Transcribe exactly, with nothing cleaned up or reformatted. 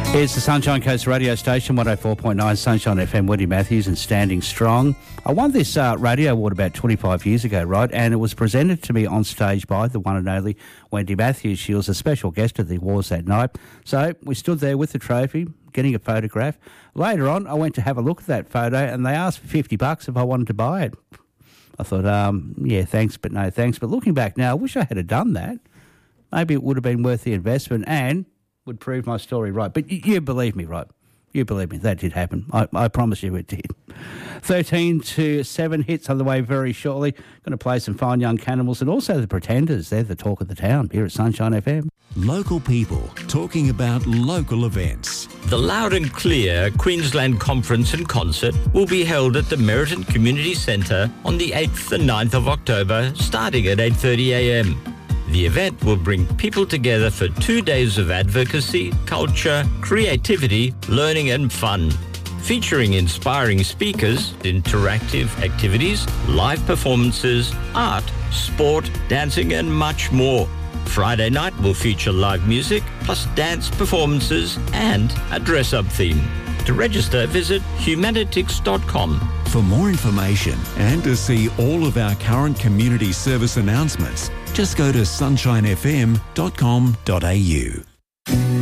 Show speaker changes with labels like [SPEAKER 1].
[SPEAKER 1] It's the Sunshine Coast radio station, one oh four point nine Sunshine F M, Wendy Matthews, and standing strong. I won this uh, radio award about twenty-five years ago, right? And it was presented to me on stage by the one and only Wendy Matthews. She was a special guest at the awards that night. So we stood there with the trophy, getting a photograph. Later on, I went to have a look at that photo, and they asked for fifty bucks if I wanted to buy it. I thought, um, yeah, thanks, but no thanks. But looking back now, I wish I had done that. Maybe it would have been worth the investment and would prove my story right. But you, you believe me, right? You believe me, that did happen. I, I promise you it did. thirteen to seven hits on the way very shortly. Going to play some Fine Young Cannibals and also the Pretenders. They're the talk of the town here at Sunshine F M.
[SPEAKER 2] Local people talking about local events.
[SPEAKER 3] The Loud and Clear Queensland Conference and Concert will be held at the Meriton Community Centre on the eighth and ninth of October, starting at eight thirty a m. The event will bring people together for two days of advocacy, culture, creativity, learning and fun. Featuring inspiring speakers, interactive activities, live performances, art, sport, dancing and much more. Friday night will feature live music, plus dance performances and a dress-up theme. To register, visit humanitix dot com.
[SPEAKER 2] For more information and to see all of our current community service announcements, just go to sunshine f m dot com dot a u.